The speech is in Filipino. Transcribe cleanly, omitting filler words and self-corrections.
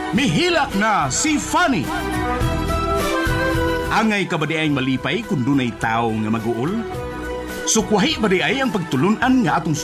Mihilak na si Fanny. Angay ka ba di ay malipay kung dunay tao nga mag-uol? Sukwahi ba di ay ang pagtulunan nga atong